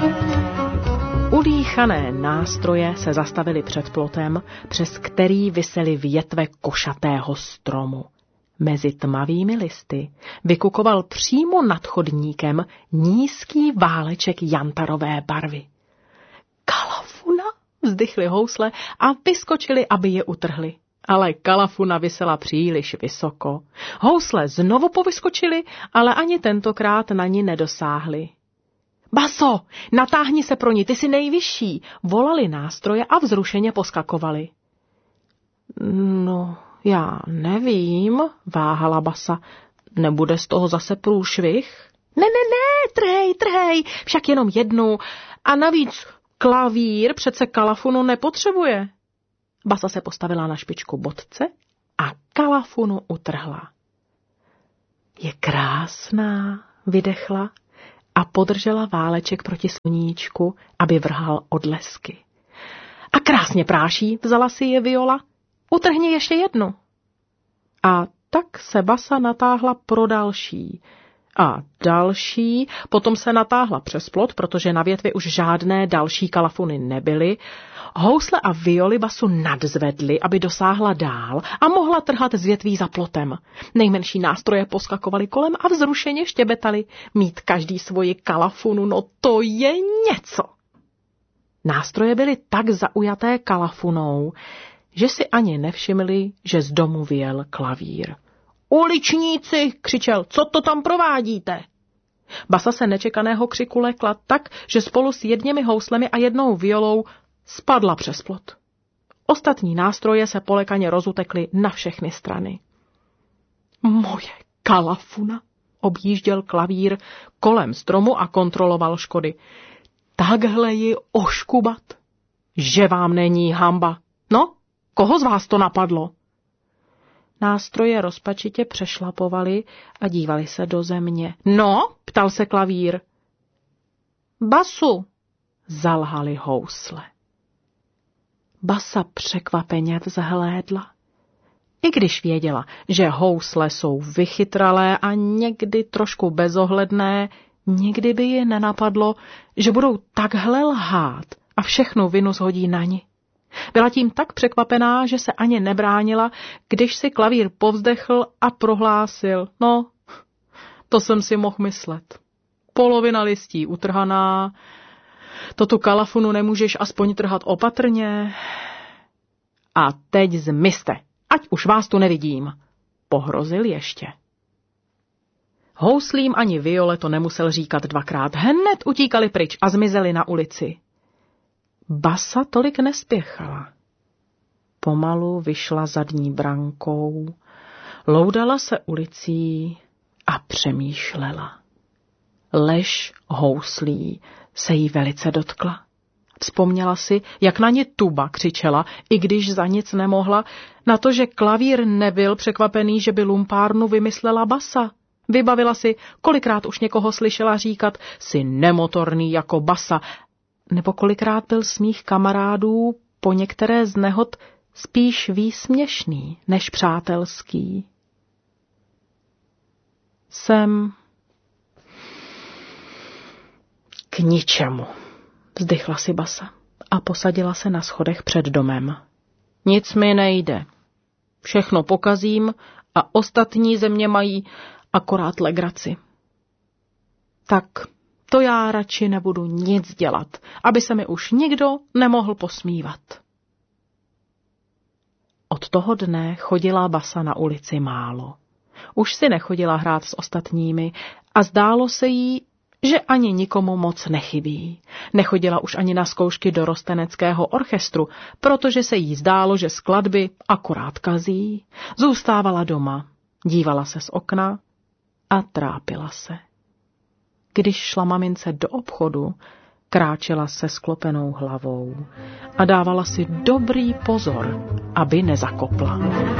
Ulíchané nástroje se zastavily před plotem, přes který visely větve košatého stromu. Mezi tmavými listy vykukoval přímo nad chodníkem nízký váleček jantarové barvy. Kalafuna, vzdychly housle a vyskočili, aby je utrhli. Ale kalafuna visela příliš vysoko. Housle znovu povyskočily, ale ani tentokrát na ní nedosáhly. Baso, natáhni se pro ní, ty jsi nejvyšší, volali nástroje a vzrušeně poskakovali. No, já nevím, váhala Basa, nebude z toho zase průšvih? Ne, trhej, však jenom jednu a navíc klavír přece kalafunu nepotřebuje. Basa se postavila na špičku bodce a kalafunu utrhla. Je krásná, vydechla a podržela váleček proti sluníčku, aby vrhal odlesky. A krásně práší, vzala si je Viola. Utrhni ještě jednu. A tak se Basa natáhla pro další. A další, potom se natáhla přes plot, protože na větvi už žádné další kalafuny nebyly. Housle a Violy Basu nadzvedly, aby dosáhla dál a mohla trhat z větví za plotem. Nejmenší nástroje poskakovaly kolem a vzrušeně štěbetali. Mít každý svoji kalafunu, no to je něco. Nástroje byly tak zaujaté kalafunou, že si ani nevšimli, že z domu vyjel klavír. Uličníci, křičel, co to tam provádíte? Basa se nečekaného křiku lekla tak, že spolu s jedněmi houslemi a jednou violou spadla přes plot. Ostatní nástroje se polekaně rozutekly na všechny strany. Moje kalafuna, objížděl klavír kolem stromu a kontroloval škody. Takhle ji oškubat, že vám není hanba. No, koho z vás to napadlo? Nástroje rozpačitě přešlapovali a dívali se do země. No, ptal se klavír. Basu, zalhali housle. Basa překvapeně vzhlédla. I když věděla, že housle jsou vychytralé a někdy trošku bezohledné, nikdy by je nenapadlo, že budou takhle lhát a všechnu vinu shodí na ni. Byla tím tak překvapená, že se ani nebránila, když si klavír povzdechl a prohlásil. No, to jsem si mohl myslet. Polovina listí utrhaná, to tu kalafunu nemůžeš aspoň trhat opatrně. A teď zmizte, ať už vás tu nevidím, pohrozil ještě. Houslím ani Viole to nemusel říkat dvakrát, hned utíkali pryč a zmizeli na ulici. Basa tolik nespěchala. Pomalu vyšla zadní brankou, loudala se ulicí a přemýšlela. Lež houslí se jí velice dotkla. Vzpomněla si, jak na ně tuba křičela, i když za nic nemohla, na to, že klavír nebyl překvapený, že by lumpárnu vymyslela Basa. Vybavila si, kolikrát už někoho slyšela říkat, jsi nemotorný jako Basa, nebo kolikrát byl smích kamarádů po některé z nehod spíš výsměšný než přátelský. Jsem k ničemu, vzdychla si Basa a posadila se na schodech před domem. Nic mi nejde. Všechno pokazím a ostatní země mají akorát legraci. Tak to já radši nebudu nic dělat, aby se mi už nikdo nemohl posmívat. Od toho dne chodila Basa na ulici málo. Už si nechodila hrát s ostatními a zdálo se jí, že ani nikomu moc nechybí. Nechodila už ani na zkoušky do rosteneckého orchestru, protože se jí zdálo, že skladby akorát kazí. Zůstávala doma, dívala se z okna a trápila se. Když šla mamince do obchodu, kráčela se sklopenou hlavou a dávala si dobrý pozor, aby nezakopla.